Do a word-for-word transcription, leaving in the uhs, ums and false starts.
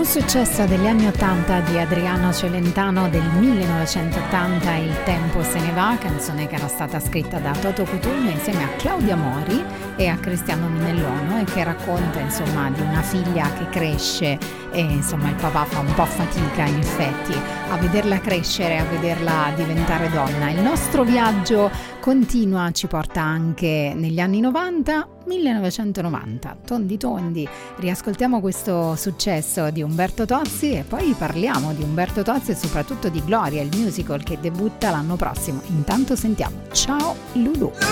successo degli anni ottanta di Adriano Celentano del millenovecentottanta, Il tempo se ne va, canzone che era stata scritta da Toto Cutugno insieme a Claudia Mori e a Cristiano Minellono e che racconta insomma di una figlia che cresce e insomma il papà fa un po' fatica in effetti a vederla crescere, a vederla diventare donna. Il nostro viaggio continua, ci porta anche negli anni novanta, millenovecentonovanta, tondi tondi, riascoltiamo questo successo di Umberto Tozzi e poi parliamo di Umberto Tozzi e soprattutto di Gloria, il musical che debutta l'anno prossimo. Intanto sentiamo Ciao Lulu.